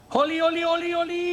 ¡Oli, oli, oli,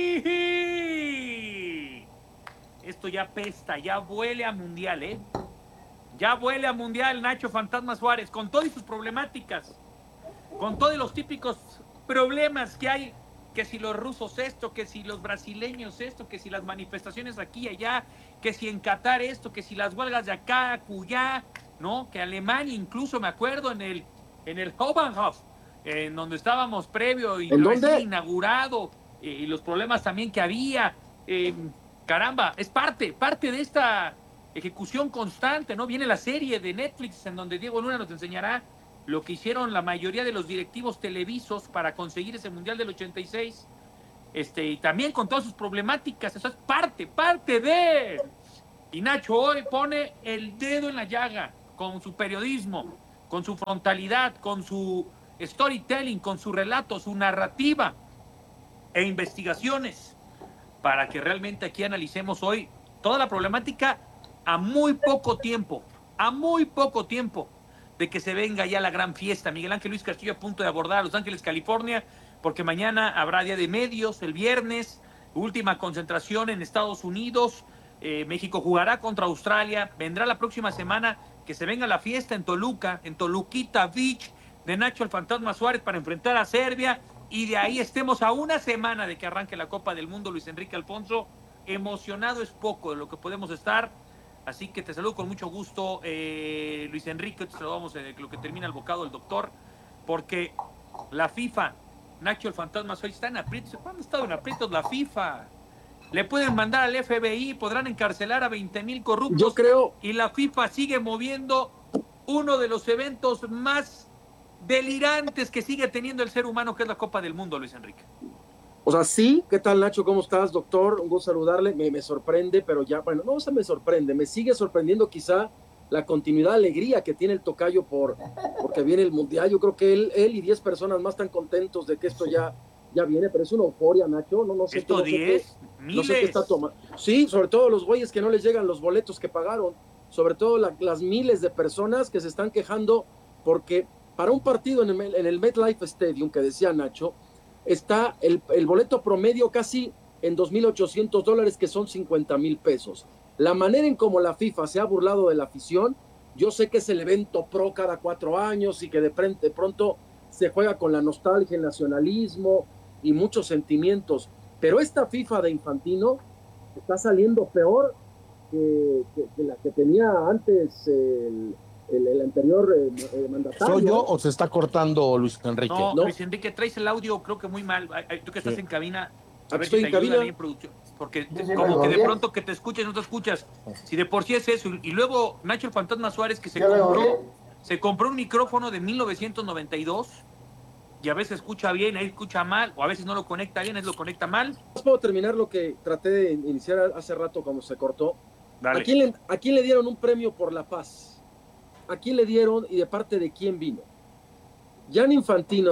oli! Esto ya pesta, ya huele a mundial, ¿eh? Ya huele a mundial, Nacho Fantasma Suárez, con todas sus problemáticas, con todos los típicos problemas que hay, que si los rusos esto, que si los brasileños esto, que si las manifestaciones aquí y allá, que si en Qatar esto, que si las huelgas de acá, acullá, ¿no? Que Alemania, incluso me acuerdo en el Hauptbahnhof, en donde estábamos previo y ¿En recién dónde? inaugurado, y los problemas también que había. Caramba, es parte de esta ejecución constante, ¿no? Viene la serie de Netflix en donde Diego Luna nos enseñará lo que hicieron la mayoría de los directivos televisos para conseguir ese Mundial del 86, y también con todas sus problemáticas. Eso es parte de... Y Nacho hoy pone el dedo en la llaga con su periodismo, con su frontalidad, con su storytelling, con su relato, su narrativa e investigaciones, para que realmente aquí analicemos hoy toda la problemática a muy poco tiempo de que se venga ya la gran fiesta. Miguel Ángel Luis Castillo a punto de abordar a Los Ángeles, California, porque mañana habrá Día de Medios, el viernes, última concentración en Estados Unidos. México jugará contra Australia, vendrá la próxima semana que se venga la fiesta en Toluca, en Toluquita Beach, de Nacho el Fantasma Suárez para enfrentar a Serbia, y de ahí estemos a una semana de que arranque la Copa del Mundo. Luis Enrique Alfonso, emocionado es poco de lo que podemos estar, así que te saludo con mucho gusto, Luis Enrique, te saludamos en lo que termina el bocado del doctor, porque la FIFA, Nacho el Fantasma Suárez, está en aprietos. ¿Cuándo ha estado en aprietos la FIFA? Le pueden mandar al FBI, podrán encarcelar a 20,000 Yo corruptos, creo, y la FIFA sigue moviendo uno de los eventos más delirantes que sigue teniendo el ser humano, que es la Copa del Mundo, Luis Enrique. o sea, sí, ¿qué tal Nacho? ¿Cómo estás, doctor? Un gusto saludarle. Me sorprende, pero ya, bueno, no se me sorprende, me sigue sorprendiendo quizá la continuidad, alegría que tiene el tocayo porque viene el Mundial. Yo creo que él y 10 personas más están contentos de que esto ya viene, pero es una euforia, Nacho. No sé, Estos 10, no sé qué está miles. tomando. Sí, sobre todo los güeyes que no les llegan los boletos que pagaron, sobre todo las miles de personas que se están quejando porque para un partido en el MetLife Stadium, que decía Nacho, está el boleto promedio casi en $2,800, que son 50,000 pesos. La manera en cómo la FIFA se ha burlado de la afición, yo sé que es el evento pro cada 4 años y que de pronto se juega con la nostalgia, el nacionalismo y muchos sentimientos, pero esta FIFA de Infantino está saliendo peor que la que tenía antes el anterior mandatario. ¿Soy yo o se está cortando Luis Enrique? No, No, Luis Enrique, traes el audio, creo que muy mal. Tú que estás Sí. en cabina, a ver estoy si en te ayudan cabina. ahí en producción. Porque como que de pronto que te escuches, no te escuchas. Si de por sí es eso. Y luego Nacho el Fantasma Suárez, que se compró un micrófono de 1992, y a veces escucha bien, ahí escucha mal, o a veces no lo conecta bien, ahí lo conecta mal. Puedo terminar lo que traté de iniciar hace rato cuando se cortó. Dale. ¿A quién le dieron un premio por la paz? ¿A quién le dieron y de parte de quién vino? Gianni Infantino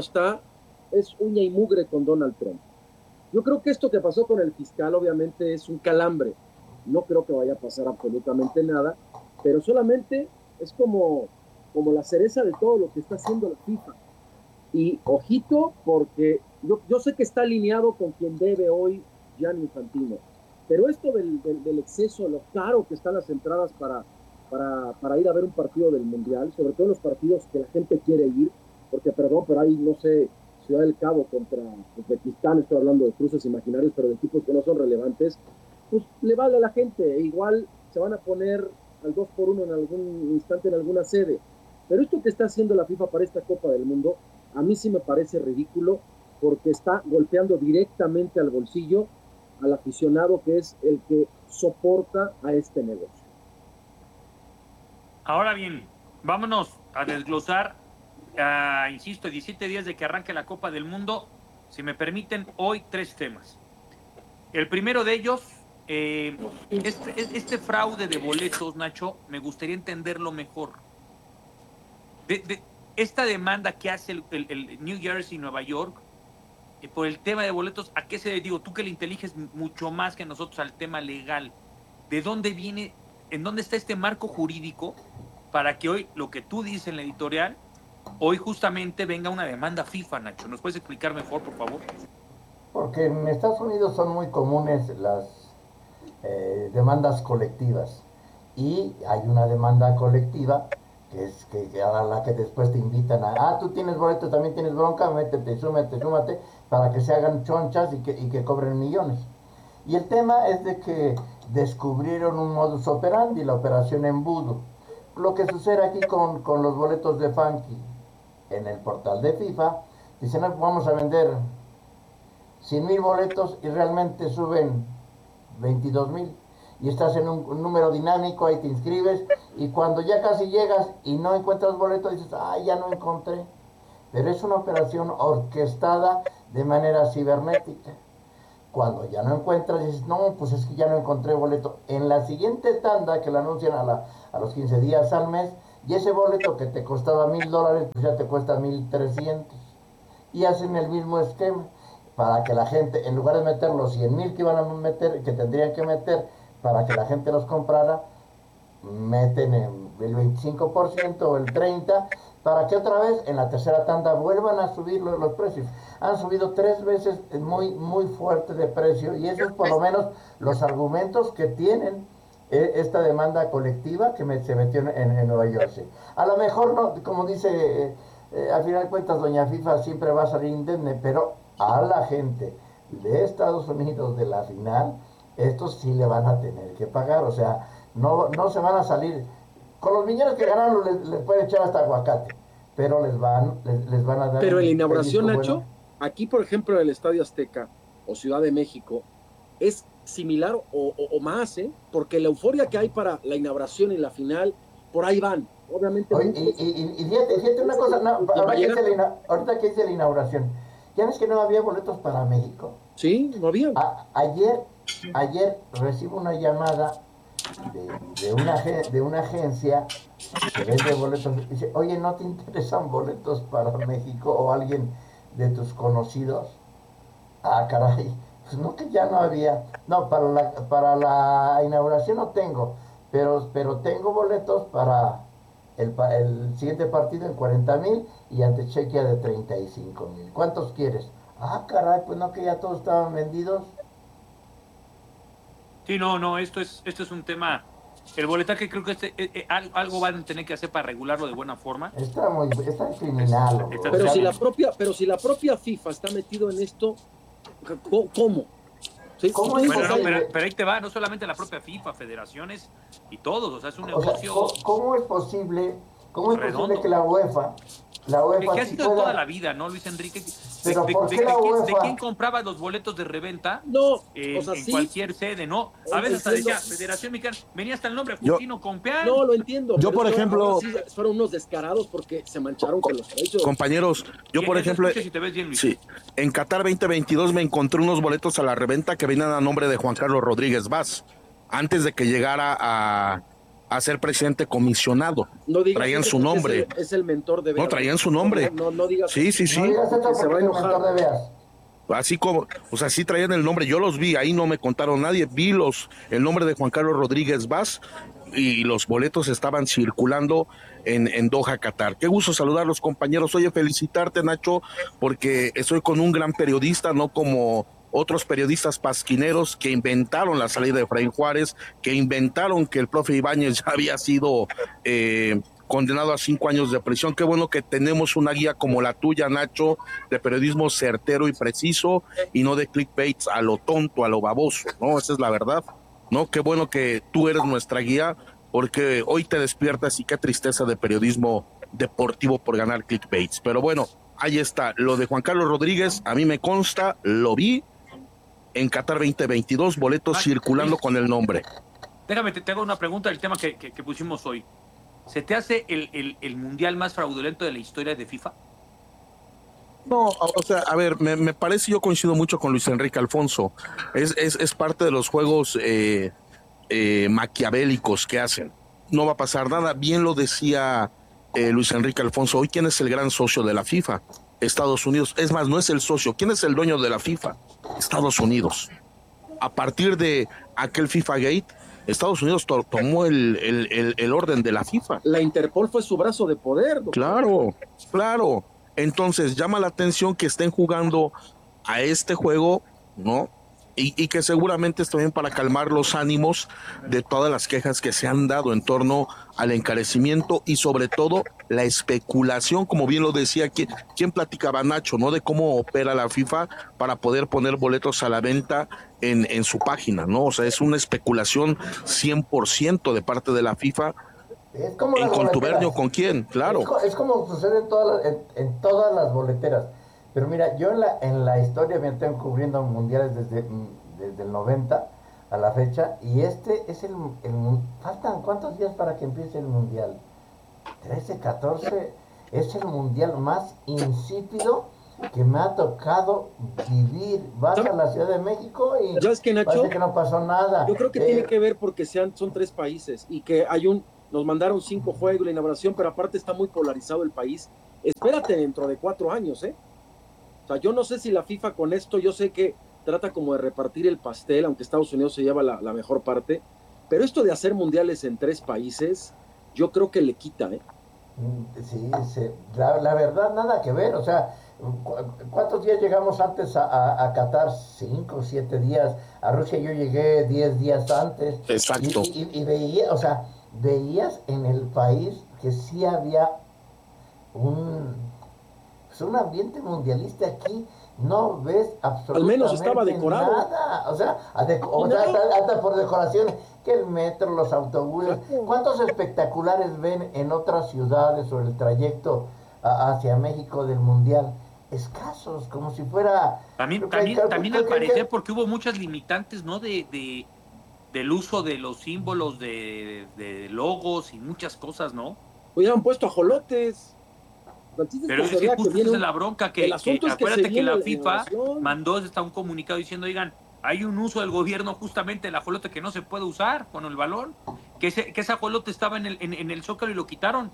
es uña y mugre con Donald Trump. Yo creo que esto que pasó con el fiscal obviamente es un calambre. No creo que vaya a pasar absolutamente nada, pero solamente es como la cereza de todo lo que está haciendo la FIFA. Y ojito, porque yo sé que está alineado con quien debe hoy Gianni Infantino, pero esto del exceso, lo caro que están las entradas para ir a ver un partido del Mundial, sobre todo los partidos que la gente quiere ir, porque perdón, pero hay, no sé, Ciudad del Cabo contra Uzbekistán, estoy hablando de cruces imaginarios, pero de equipos que no son relevantes, pues le vale a la gente, e igual se van a poner al 2-1 en algún instante en alguna sede. Pero esto que está haciendo la FIFA para esta Copa del Mundo, a mí sí me parece ridículo, porque está golpeando directamente al bolsillo al aficionado, que es el que soporta a este negocio. Ahora bien, vámonos a desglosar, insisto, 17 días de que arranque la Copa del Mundo. Si me permiten, hoy 3 temas. El primero de ellos, este fraude de boletos, Nacho, me gustaría entenderlo mejor. Esta demanda que hace el New Jersey y Nueva York, por el tema de boletos, ¿a qué se debe? Digo, tú que le inteliges mucho más que nosotros al tema legal, ¿de dónde viene, en dónde está este marco jurídico para que hoy, lo que tú dices en la editorial, hoy justamente venga una demanda FIFA, Nacho? ¿Nos puedes explicar mejor, por favor? Porque en Estados Unidos son muy comunes las demandas colectivas. Y hay una demanda colectiva que es que a la que después te invitan tú tienes boleto, también tienes bronca, métete, súmate, para que se hagan chonchas y que cobren millones. Y el tema es de que descubrieron un modus operandi, la operación embudo. Lo que sucede aquí con los boletos de Funky en el portal de FIFA, dicen, vamos a vender 100,000 boletos y realmente suben 22,000. Y estás en un número dinámico, ahí te inscribes, y cuando ya casi llegas y no encuentras boleto, dices, ya no encontré. Pero es una operación orquestada de manera cibernética. Cuando ya no encuentras, dices, no, pues es que ya no encontré boleto. En la siguiente tanda, que la anuncian a los 15 días al mes, y ese boleto que te costaba $1,000, pues ya te cuesta 1,300. Y hacen el mismo esquema, para que la gente, en lugar de meter los 100,000 que iban a meter, que tendrían que meter para que la gente los comprara, meten el 25% o el 30%, para que otra vez en la tercera tanda vuelvan a subir los precios. Han subido 3 veces muy, muy fuerte de precio, y esos por lo menos los argumentos que tienen esta demanda colectiva que se metió en Nueva Jersey. A lo mejor, no, como dice, al final de cuentas, doña FIFA siempre va a salir indemne, pero a la gente de Estados Unidos de la final, estos sí le van a tener que pagar. O sea, no se van a salir. Con los millones que ganaron les pueden echar hasta aguacate, pero les van a dar. Pero en la inauguración, Nacho, bueno, aquí por ejemplo en el Estadio Azteca o Ciudad de México, es similar o más, porque la euforia que hay para la inauguración y la final, por ahí van. Obviamente. Oye, y fíjate una cosa, ahorita que hice la inauguración, ¿ya ves que no había boletos para México? Sí, no había. Ayer recibo una llamada de una agencia que vende boletos. Dice, oye, ¿no te interesan boletos para México o alguien de tus conocidos? Caray, pues no, que ya no había. No, para la inauguración no tengo, pero tengo boletos para el siguiente partido en 40,000 y ante Chequia de 35,000. ¿Cuántos quieres? Caray, pues no, que ya todos estaban vendidos. Sí, no, esto es un tema. El boletaje, creo que algo van a tener que hacer para regularlo de buena forma. Está criminal. Pero si la propia FIFA está metido en esto, ¿cómo? ¿Sí? ¿Cómo es pero ahí te va, no solamente la propia FIFA, federaciones y todos, o sea, es un negocio. ¿Cómo es posible que la UEFA que ha sido toda la vida, ¿no, Luis Enrique? ¿De quién compraba los boletos de reventa? No, en cualquier sede, ¿no? A veces hasta decía Federación Mexicana, venía hasta el nombre, Justino Compeán. No, lo entiendo. Yo, por ejemplo, sí, fueron unos descarados porque se mancharon con los precios. Compañeros, yo, por ejemplo, si te ves bien, Luis. Sí, en Qatar 2022 me encontré unos boletos a la reventa que venían a nombre de Juan Carlos Rodríguez Vaz, antes de que llegara a ser presidente comisionado. No digas, traían su nombre. Es el mentor de Veas. No, traían su nombre. No digas. Sí. No digas eso, se va a enojar. Así como, o sea, sí traían el nombre, yo los vi, ahí no me contaron nadie, vi el nombre de Juan Carlos Rodríguez Vaz y los boletos estaban circulando en Doha, Qatar. Qué gusto saludar a los compañeros. Oye, felicitarte, Nacho, porque estoy con un gran periodista, no como otros periodistas pasquineros que inventaron la salida de Efraín Juárez, que inventaron que el profe Ibáñez ya había sido condenado a 5 años de prisión. Qué bueno que tenemos una guía como la tuya, Nacho, de periodismo certero y preciso, y no de clickbaits a lo tonto, a lo baboso, ¿no? Esa es la verdad, ¿no? Qué bueno que tú eres nuestra guía, porque hoy te despiertas y qué tristeza de periodismo deportivo por ganar clickbaits. Pero bueno, ahí está, lo de Juan Carlos Rodríguez, a mí me consta, lo vi en Qatar 2022, boletos circulando con el nombre. Déjame, te hago una pregunta del tema que pusimos hoy. ¿Se te hace el mundial más fraudulento de la historia de FIFA? No, o sea, a ver, me parece, yo coincido mucho con Luis Enrique Alfonso. Es parte de los juegos maquiavélicos que hacen. No va a pasar nada. Bien lo decía Luis Enrique Alfonso. Hoy, ¿quién es el gran socio de la FIFA? Estados Unidos. Es más, no es el socio. ¿Quién es el dueño de la FIFA? Estados Unidos. A partir de aquel FIFA Gate, Estados Unidos tomó el orden de la FIFA. La Interpol fue su brazo de poder, doctor. Claro. Entonces, llama la atención que estén jugando a este juego ¿no? Y que seguramente es también para calmar los ánimos de todas las quejas que se han dado en torno al encarecimiento y sobre todo la especulación, como bien lo decía, ¿quién platicaba Nacho, ¿no? De cómo opera la FIFA para poder poner boletos a la venta en su página, ¿no? O sea, es una especulación 100% de parte de la FIFA. Es como ¿En las contubernio boleteras. con quién? Claro. Es como sucede en todas las boleteras. Pero mira, yo en la historia me tengo cubriendo mundiales desde el 90 a la fecha. Y este es faltan ¿cuántos días para que empiece el mundial? 13, 14. Es el mundial más insípido que me ha tocado vivir. Vas a la Ciudad de México y ¿sabes qué, Nacho? parece que no pasó nada. Yo creo que tiene que ver porque son 3 países y que nos mandaron 5 juegos, la inauguración, pero aparte está muy polarizado el país. Espérate dentro de 4 años, ¿eh? O sea, yo no sé si la FIFA con esto, yo sé que trata como de repartir el pastel, aunque Estados Unidos se lleva la mejor parte, pero esto de hacer mundiales en 3 países, yo creo que le quita, ¿eh? Sí, la verdad nada que ver, o sea, ¿cuántos días llegamos antes a Qatar? 5, 7 días. A Rusia yo llegué 10 días antes. Exacto. Y veía, o sea, veías en el país que sí había un ambiente mundialista. Aquí no ves absolutamente al menos estaba decorado nada, o sea, hasta por decoraciones, que el metro, los autobuses, ¿cuántos espectaculares ven en otras ciudades o el trayecto hacia México del mundial? Escasos, como si fuera... También al parecer, porque hubo muchas limitantes, ¿no? Del uso de los símbolos, de logos y muchas cosas, ¿no? Hubieran puesto ajolotes. Pero es que justo es la bronca que acuérdate que la FIFA mandó hasta un comunicado diciendo, oigan, hay un uso del gobierno justamente del ajolote que no se puede usar con el balón, que ese ajolote estaba en el Zócalo y lo quitaron.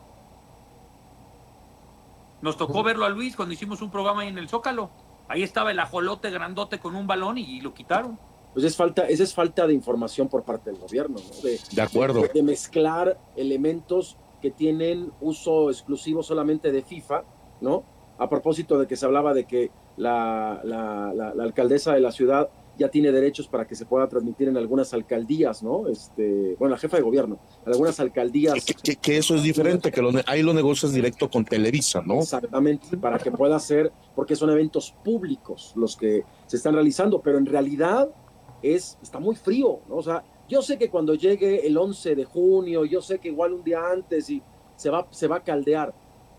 Nos tocó verlo a Luis cuando hicimos un programa ahí en el Zócalo. Ahí estaba el ajolote grandote con un balón y lo quitaron. Pues esa es falta de información por parte del gobierno, ¿no? De acuerdo. De mezclar elementos que tienen uso exclusivo solamente de FIFA, ¿no? A propósito de que se hablaba de que la alcaldesa de la ciudad ya tiene derechos para que se pueda transmitir en algunas alcaldías, ¿no? Bueno, la jefa de gobierno, en algunas alcaldías. Que eso es diferente, que ahí lo negocias directo con Televisa, ¿no? Exactamente, para que pueda ser, porque son eventos públicos los que se están realizando, pero en realidad está muy frío, ¿no? O sea, yo sé que cuando llegue el 11 de junio, yo sé que igual un día antes y se va a caldear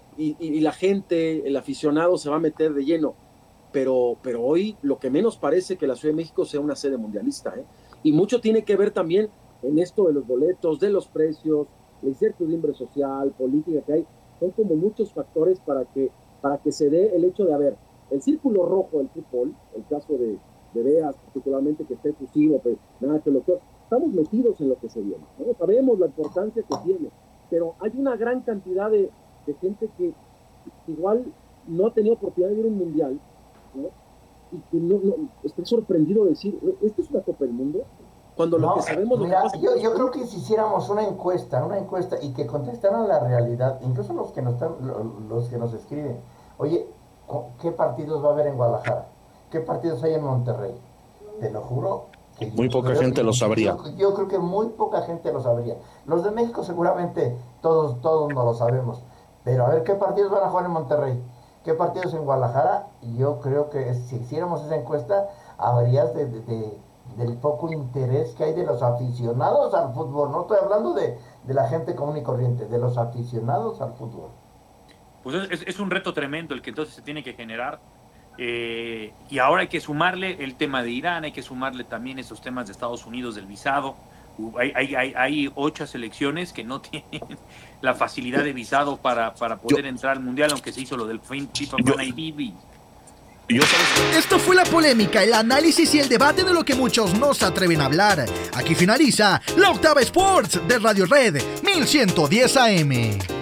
y la gente, el aficionado se va a meter de lleno, pero hoy lo que menos parece que la Ciudad de México sea una sede mundialista, ¿eh? Y mucho tiene que ver también en esto de los boletos, de los precios, la incertidumbre social, política que hay, son como muchos factores para que se dé el hecho de haber el círculo rojo del fútbol, el caso de Beas particularmente, que está efusivo, pues nada que lo que estamos metidos en lo que se viene, ¿no? Sabemos la importancia que tiene, pero hay una gran cantidad de gente que igual no ha tenido oportunidad de ver un mundial, ¿no? Y que no estoy sorprendido de decir, ¿esto es una Copa del Mundo? Cuando lo que sabemos... Mira, yo creo que si hiciéramos una encuesta y que contestaran la realidad, incluso los que nos escriben, oye, ¿qué partidos va a haber en Guadalajara? ¿Qué partidos hay en Monterrey? Te lo juro que muy poca gente lo sabría. Yo creo que muy poca gente lo sabría. Los de México seguramente todos no lo sabemos. Pero a ver, ¿qué partidos van a jugar en Monterrey? ¿Qué partidos en Guadalajara? Yo creo que si hiciéramos esa encuesta, habrías del poco interés que hay de los aficionados al fútbol. No estoy hablando de la gente común y corriente, de los aficionados al fútbol. Pues es un reto tremendo el que entonces se tiene que generar. Y ahora hay que sumarle el tema de Irán, hay que sumarle también esos temas de Estados Unidos del visado. Hay 8 selecciones que no tienen la facilidad de visado para poder entrar al mundial, aunque se hizo lo del FIFA Fan ID. Esto fue la polémica, el análisis y el debate de lo que muchos no se atreven a hablar. Aquí finaliza la Octava Sports de Radio Red 1110 AM.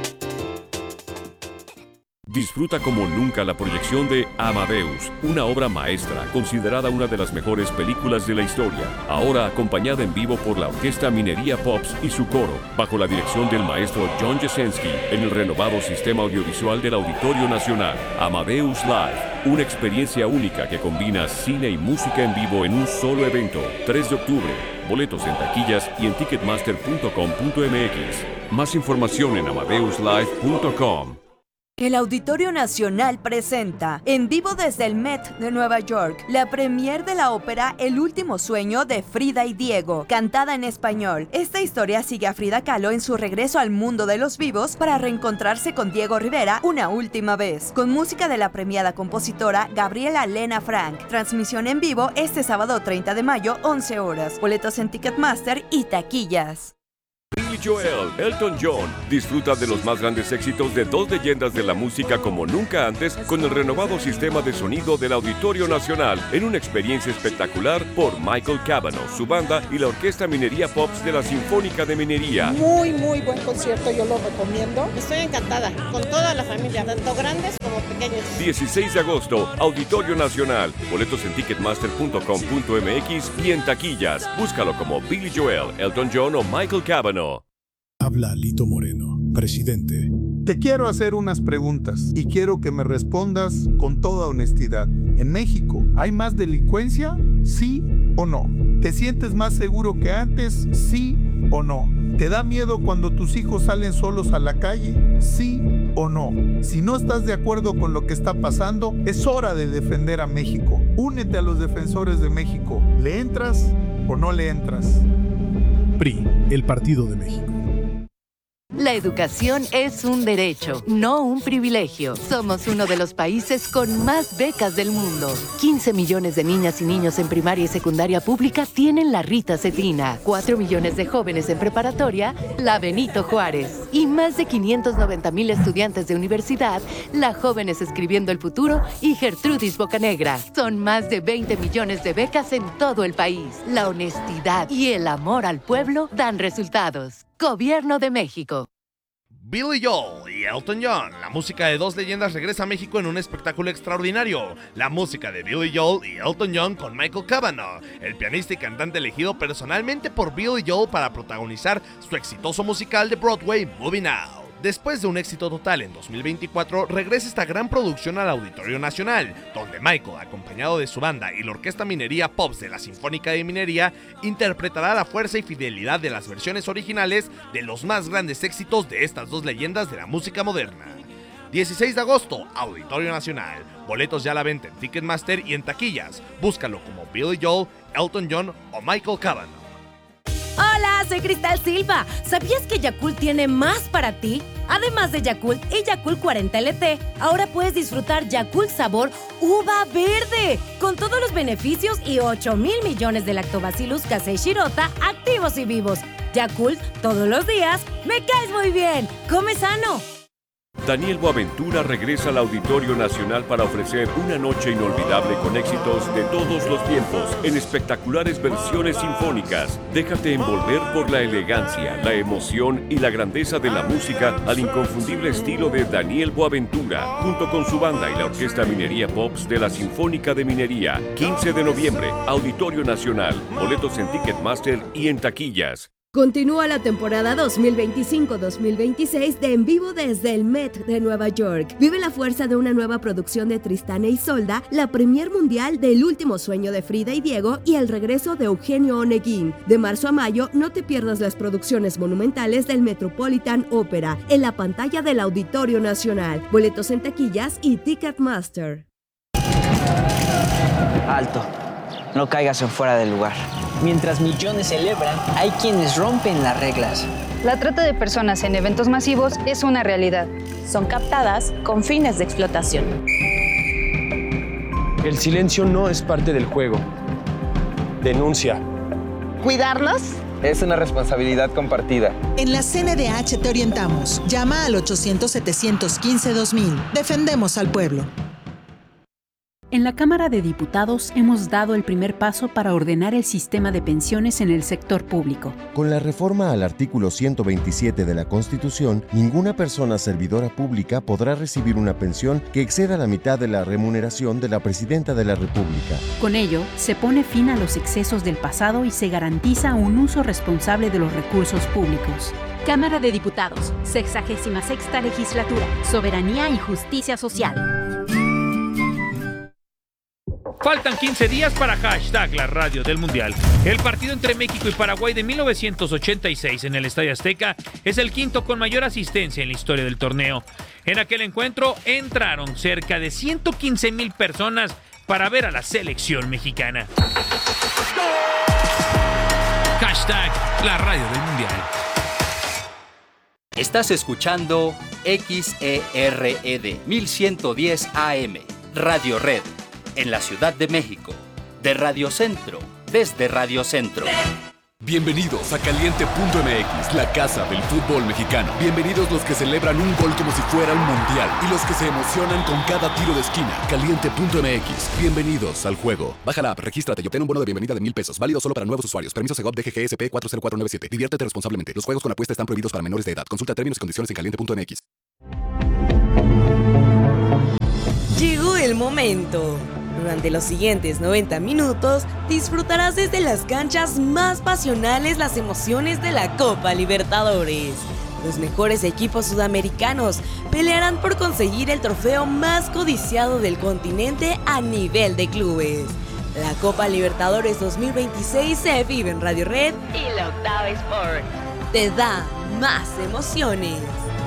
Disfruta como nunca la proyección de Amadeus, una obra maestra considerada una de las mejores películas de la historia, ahora acompañada en vivo por la Orquesta Minería Pops y su coro, bajo la dirección del maestro John Jasenski, en el renovado sistema audiovisual del Auditorio Nacional. Amadeus Live, Una experiencia única que combina cine y música en vivo en un solo evento. 3 de octubre. Boletos en taquillas y en ticketmaster.com.mx. Más información en amadeuslive.com. El Auditorio Nacional presenta, en vivo desde el Met de Nueva York, la premier de la ópera El último sueño de Frida y Diego, cantada en español. Esta historia sigue a Frida Kahlo en su regreso al mundo de los vivos para reencontrarse con Diego Rivera una última vez, con música de la premiada compositora Gabriela Lena Frank. Transmisión en vivo este sábado 30 de mayo, 11 horas. Boletos en Ticketmaster y taquillas. Billy Joel, Elton John. Disfruta de los más grandes éxitos de dos leyendas de la música como nunca antes con el renovado sistema de sonido del Auditorio Nacional en una experiencia espectacular por Michael Cavanaugh, su banda y la Orquesta Minería Pops de la Sinfónica de Minería. Muy buen concierto, yo lo recomiendo. Estoy encantada con toda la familia, tanto grandes como pequeños. 16 de agosto, Auditorio Nacional. Boletos en ticketmaster.com.mx y en taquillas. Búscalo como Billy Joel, Elton John o Michael Cavanaugh. Habla Lito Moreno, presidente. Te quiero hacer unas preguntas y quiero que me respondas con toda honestidad. ¿En México hay más delincuencia? ¿Sí o no? ¿Te sientes más seguro que antes? ¿Sí o no? ¿Te da miedo cuando tus hijos salen solos a la calle? ¿Sí o no? Si no estás de acuerdo con lo que está pasando, es hora de defender a México. Únete a los defensores de México. ¿Le entras o no le entras? PRI, el Partido de México. La educación es un derecho, no un privilegio. Somos uno de los países con más becas del mundo. 15 millones de niñas y niños en primaria y secundaria pública tienen la Rita Cetina. 4 millones de jóvenes en preparatoria, la Benito Juárez. Y más de 590,000 estudiantes de universidad, la Jóvenes Escribiendo el Futuro y Gertrudis Bocanegra. Son más de 20 millones de becas en todo el país. La honestidad y el amor al pueblo dan resultados. Gobierno de México. Billy Joel y Elton John. La música de dos leyendas regresa a México en un espectáculo extraordinario. La música de Billy Joel y Elton John con Michael Cavanaugh, el pianista y cantante elegido personalmente por Billy Joel para protagonizar su exitoso musical de Broadway, Moving Out. Después de un éxito total en 2024, regresa esta gran producción al Auditorio Nacional, donde Michael, acompañado de su banda y la Orquesta Minería Pops de la Sinfónica de Minería, interpretará la fuerza y fidelidad de las versiones originales de los más grandes éxitos de estas dos leyendas de la música moderna. 16 de agosto, Auditorio Nacional. Boletos ya a la venta en Ticketmaster y en taquillas. Búscalo como Billy Joel, Elton John o Michael Cavanaugh. Hola, soy Cristal Silva. ¿Sabías que Yakult tiene más para ti? Además de Yakult y Yakult 40 LT, ahora puedes disfrutar Yakult sabor uva verde, con todos los beneficios y 8,000 millones de Lactobacillus casei shirota activos y vivos. Yakult, todos los días, me caes muy bien. ¡Come sano! Daniel Boaventura regresa al Auditorio Nacional para ofrecer una noche inolvidable con éxitos de todos los tiempos en espectaculares versiones sinfónicas. Déjate envolver por la elegancia, la emoción y la grandeza de la música al inconfundible estilo de Daniel Boaventura, junto con su banda y la Orquesta Minería Pops de la Sinfónica de Minería. 15 de noviembre, Auditorio Nacional. Boletos en Ticketmaster y en taquillas. Continúa la temporada 2025-2026 de En Vivo desde el Met de Nueva York. Vive la fuerza de una nueva producción de Tristán e Isolda, la premier mundial del último sueño de Frida y Diego y el regreso de Eugenio Oneguín. De marzo a mayo, no te pierdas las producciones monumentales del Metropolitan Opera en la pantalla del Auditorio Nacional. Boletos en taquillas y Ticketmaster. Alto, no caigas en fuera del lugar. Mientras millones celebran, hay quienes rompen las reglas. La trata de personas en eventos masivos es una realidad. Son captadas con fines de explotación. El silencio no es parte del juego. Denuncia. ¿Cuidarlas? Es una responsabilidad compartida. En la CNDH te orientamos. Llama al 800-715-2000. Defendemos al pueblo. En la Cámara de Diputados hemos dado el primer paso para ordenar el sistema de pensiones en el sector público. Con la reforma al artículo 127 de la Constitución, ninguna persona servidora pública podrá recibir una pensión que exceda la mitad de la remuneración de la Presidenta de la República. Con ello, se pone fin a los excesos del pasado y se garantiza un uso responsable de los recursos públicos. Cámara de Diputados, 66ª Legislatura, Soberanía y Justicia Social. Faltan 15 días para hashtag la radio del Mundial. El partido entre México y Paraguay de 1986 en el Estadio Azteca es el quinto con mayor asistencia en la historia del torneo. En aquel encuentro entraron cerca de 115,000 personas para ver a la selección mexicana. Hashtag la radio del Mundial. Estás escuchando XERED 1110 AM, Radio Red, en la Ciudad de México, de Radio Centro, desde Radio Centro. Bienvenidos a Caliente.mx, la casa del fútbol mexicano. Bienvenidos los que celebran un gol como si fuera un mundial y los que se emocionan con cada tiro de esquina. Caliente.mx, bienvenidos al juego. Baja la app, regístrate y obtén un bono de bienvenida de $1,000. Válido solo para nuevos usuarios. Permiso Segov DGGSP 40497. Diviértete responsablemente. Los juegos con apuesta están prohibidos para menores de edad. Consulta términos y condiciones en Caliente.mx. Llegó el momento. Durante los siguientes 90 minutos disfrutarás desde las canchas más pasionales las emociones de la Copa Libertadores. Los mejores equipos sudamericanos pelearán por conseguir el trofeo más codiciado del continente a nivel de clubes. La Copa Libertadores 2026 se vive en Radio Red y la Octava Sport. Te da más emociones.